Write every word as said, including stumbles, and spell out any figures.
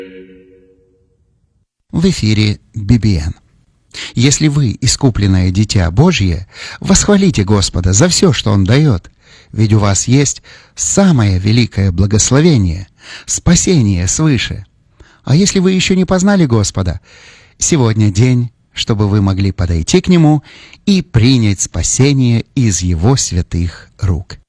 В эфире би би эн. Если вы искупленное дитя Божье, восхвалите Господа за все, что Он дает, ведь у вас есть самое великое благословение — спасение свыше. А если вы еще не познали Господа, сегодня день, чтобы вы могли подойти к Нему и принять спасение из Его святых рук.